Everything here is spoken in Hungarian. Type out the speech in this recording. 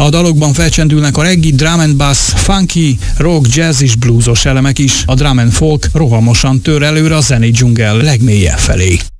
A dalokban felcsendülnek a reggae, drum and bass, funky, rock, jazz és bluesos elemek is. A drum and folk rohamosan tör előre a zenei dzsungel legmélyebb felé.